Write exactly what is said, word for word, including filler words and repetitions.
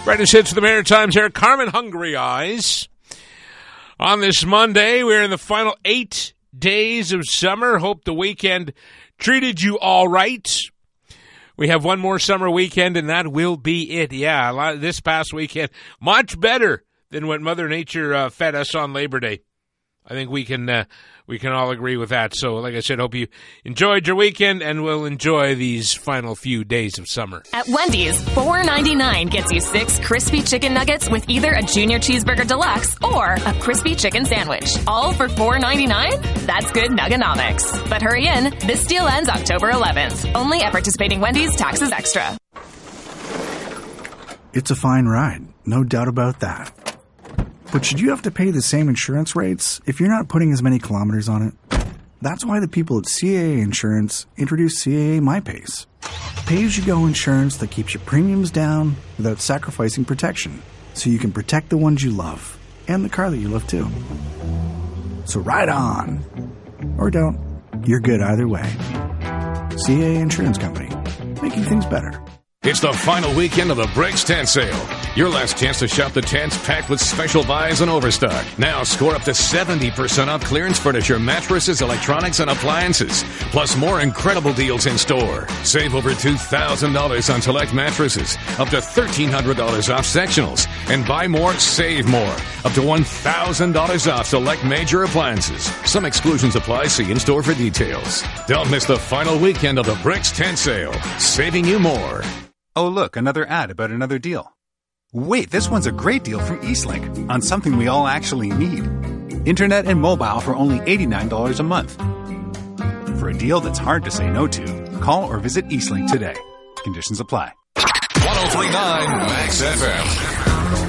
Brightest hits of the Maritimes here. Carmen Hungry Eyes. On this Monday, we're in the final eight days of summer. Hope the weekend treated you all right. We have one more summer weekend, and that will be it. Yeah, a lot, this past weekend, much better than what Mother Nature uh, fed us on Labor Day. I think we can uh, we can all agree with that. So, like I said, hope you enjoyed your weekend and will enjoy these final few days of summer. At Wendy's, four ninety-nine gets you six crispy chicken nuggets with either a Junior Cheeseburger Deluxe or a crispy chicken sandwich. All for four ninety-nine? That's good Nugganomics. But hurry in. This deal ends October eleventh. Only at participating Wendy's, taxes extra. It's a fine ride, no doubt about that. But should you have to pay the same insurance rates if you're not putting as many kilometers on it? That's why the people at C A A Insurance introduced C A A MyPace. Pay-as-you-go insurance that keeps your premiums down without sacrificing protection, so you can protect the ones you love and the car that you love too. So ride on. Or don't. You're good either way. C A A Insurance Company. Making things better. It's the final weekend of the Bricks Tent Sale. Your last chance to shop the tents packed with special buys and overstock. Now score up to seventy percent off clearance furniture, mattresses, electronics, and appliances. Plus more incredible deals in store. Save over two thousand dollars on select mattresses. Up to thirteen hundred dollars off sectionals. And buy more, save more. Up to one thousand dollars off select major appliances. Some exclusions apply. See in-store for details. Don't miss the final weekend of the Bricks Tent Sale. Saving you more. Oh, look, another ad about another deal. Wait, this one's a great deal from Eastlink on something we all actually need. Internet and mobile for only eighty-nine dollars a month. For a deal that's hard to say no to, call or visit Eastlink today. Conditions apply. one oh three point nine Max F M.